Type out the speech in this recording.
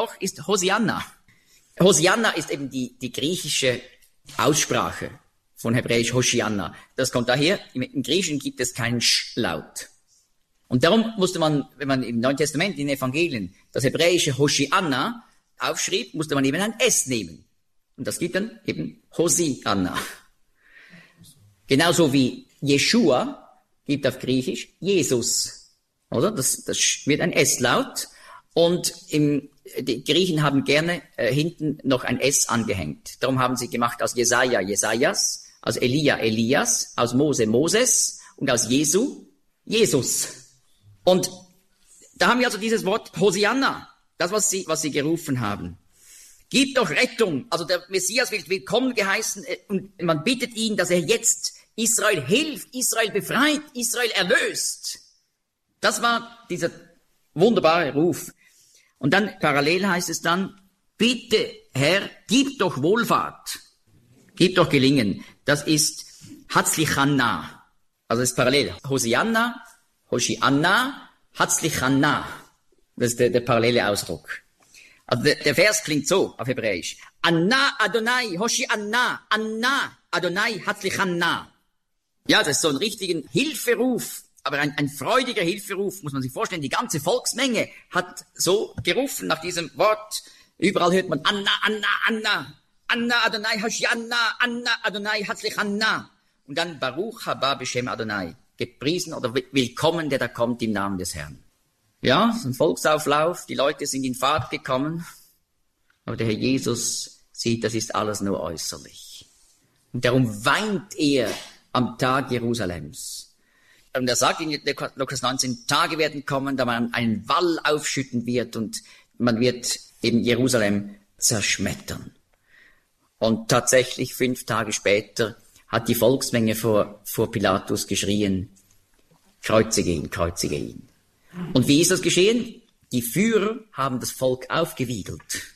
doch, ist Hosianna. Hosianna ist eben die griechische Aussprache von Hebräisch Hoshianna. Das kommt daher, im Griechischen gibt es keinen Sch-Laut. Und darum musste man, wenn man im Neuen Testament, in den Evangelien, das hebräische Hoshianna aufschrieb, musste man eben ein S nehmen. Und das gibt dann eben Hosianna. Genauso wie Jeshua gibt auf Griechisch Jesus. Oder? Das wird ein S-Laut. Und die Griechen haben gerne hinten noch ein S angehängt. Darum haben sie gemacht aus Jesaja Jesajas, aus Elia Elias, aus Mose Moses und aus Jesu Jesus. Und da haben wir also dieses Wort Hosianna, das, was sie gerufen haben. Gib doch Rettung. Also der Messias wird willkommen geheißen und man bittet ihn, dass er jetzt Israel hilft, Israel befreit, Israel erlöst. Das war dieser wunderbare Ruf. Und dann parallel heißt es dann, bitte Herr, gib doch Wohlfahrt, gib doch Gelingen. Das ist Hatzlichanna. Also das ist parallel. Hosianna, Hoshianna, Hatzlichanna. Das ist der parallele Ausdruck. Also der Vers klingt so auf Hebräisch. Anna Adonai, Hoshianna, Anna Adonai, Hatzlichanna. Ja, das ist so ein richtigen Hilferuf. Aber ein freudiger Hilferuf, muss man sich vorstellen. Die ganze Volksmenge hat so gerufen nach diesem Wort. Überall hört man Anna, Anna, Anna. Anna Adonai Hoshianna, Anna Adonai Hatzlichanna. Und dann Baruch haba b'shem Adonai. Gepriesen oder willkommen, der da kommt im Namen des Herrn. Ja, so ein Volksauflauf. Die Leute sind in Fahrt gekommen. Aber der Herr Jesus sieht, das ist alles nur äußerlich. Und darum weint er am Tag Jerusalems. Und er sagt in Lukas 19, Tage werden kommen, da man einen Wall aufschütten wird und man wird eben Jerusalem zerschmettern. Und tatsächlich 5 Tage später hat die Volksmenge vor Pilatus geschrien, kreuzige ihn, kreuzige ihn. Und wie ist das geschehen? Die Führer haben das Volk aufgewiegelt.